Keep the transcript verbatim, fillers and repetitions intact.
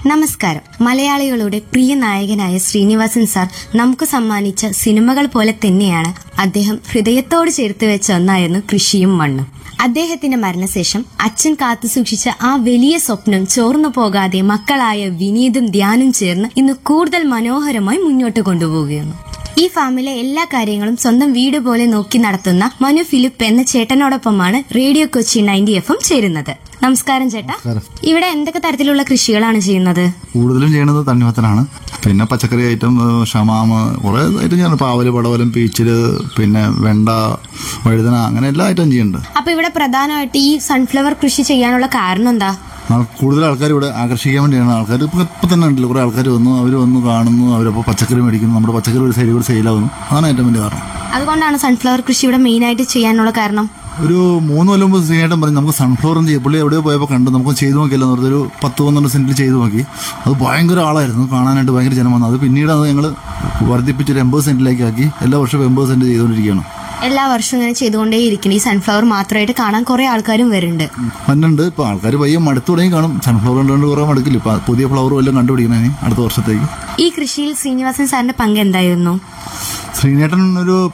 നമസ്കാരം. മലയാളികളുടെ പ്രിയ നായകനായ ശ്രീനിവാസൻ സാർ നമുക്ക് സമ്മാനിച്ച സിനിമകൾ പോലെ തന്നെയാണ് അദ്ദേഹം ഹൃദയത്തോട് ചേർത്ത് വെച്ച ഒന്നായിരുന്നു കൃഷിയും മണ്ണും. അദ്ദേഹത്തിന്റെ മരണശേഷം അച്ഛൻ കാത്തുസൂക്ഷിച്ച ആ വലിയ സ്വപ്നം ചോർന്നു പോകാതെ മക്കളായ വിനീതും ധ്യാനും ചേർന്ന് ഇന്ന് കൂടുതൽ മനോഹരമായി മുന്നോട്ട് കൊണ്ടുപോവുകയാണ്. ഈ ഫാമിലെ എല്ലാ കാര്യങ്ങളും സ്വന്തം വീട് പോലെ നോക്കി നടത്തുന്ന മനു ഫിലിപ്പ് എന്ന ചേട്ടനോടൊപ്പമാണ് radio Kochi ninety F M ചേരുന്നത്. നമസ്കാരം ചേട്ടാ. ഇവിടെ എന്തൊക്കെ തരത്തിലുള്ള കൃഷികളാണ് ചെയ്യുന്നത്? കൂടുതലും ചെയ്യുന്നത് തണ്ണിമത്തനാണ്. പിന്നെ പച്ചക്കറി ഐറ്റം, ഷമാമ്, കുറെ ഐറ്റം ചെയ്യുന്നു. പാവല്, പടവലം, പീച്ചില്, പിന്നെ വെണ്ട, വഴുതന, അങ്ങനെ എല്ലാ ഐറ്റം ചെയ്യുന്നുണ്ട്. അപ്പൊ ഇവിടെ പ്രധാനമായിട്ട് ഈ സൺഫ്ലവർ കൃഷി ചെയ്യാനുള്ള കാരണം എന്താ? കൂടുതൽ ആൾക്കാർ ഇവിടെ ആകർഷിക്കാൻ വേണ്ടിയാണ്. ആൾക്കാർ ഇപ്പൊ ഇപ്പൊ തന്നെ ഉണ്ടല്ലോ, കുറെ ആൾക്കാർ വന്നു, അവർ വന്ന് കാണുന്നു, അവരപ്പോൾ പച്ചക്കറി മേടിക്കുന്നു, നമ്മുടെ പച്ചക്കറി ഒരു സൈഡിൽ കൂടെ സെയിലാവുന്നു. അതാണ് ഏറ്റവും വലിയ കാരണം. അതുകൊണ്ടാണ് സൺഫ്ലവർ കൃഷി ഇവിടെ മെയിൻ ആയിട്ട് ചെയ്യാനുള്ള കാരണം. ഒരു മൂന്ന് കൊല്ലം മുമ്പ് ശ്രീനേട്ടൻ പറഞ്ഞു നമുക്ക് സൺഫ്ലവറും ചെയ്യും. പുള്ളി എവിടെയോ പോയപ്പോൾ കണ്ടു, നമുക്ക് ചെയ്തു നോക്കിയല്ലോ എന്ന് പറഞ്ഞൊരു പത്ത് പന്ത്രണ്ട് സെന്റിൽ ചെയ്തു നോക്കി. അത് ഭയങ്കര ആളായിരുന്നു, കാണാനായിട്ട് ഭയങ്കര ജനം വന്നു. അത് പിന്നീട് അത് ഞങ്ങൾ വർദ്ധിപ്പിച്ചൊരു എൺപത് സെന്റിലേക്ക് ആക്കി എല്ലാ വർഷവും എൺപത് സെന്റ് ചെയ്തുകൊണ്ടിരിക്കുകയാണ്. എല്ലാ വർഷവും ഇങ്ങനെ ചെയ്തുകൊണ്ടേയിരിക്കണം. ഈ സൺഫ്ലവർ മാത്രമായിട്ട് കാണാൻ കുറെ ആൾക്കാരും വരുന്നുണ്ട്. മണ്ണുണ്ട്. ഇപ്പൊ ആൾക്കാർ പയ്യെ മടുത്തു തുടങ്ങി കാണും. സൺഫ്ലവർ കണ്ടുകൊണ്ട് കുറെ മടുക്കില്ല. ഇപ്പൊ പുതിയ ഫ്ലവറും എല്ലാം കണ്ടുപിടിക്കണേ അടുത്ത വർഷത്തേക്ക്. ഈ കൃഷിയിൽ ശ്രീനിവാസൻ സാറിന്റെ പങ്ക് എന്തായിരുന്നു? ശ്രീനേട്ടൻ ഒരു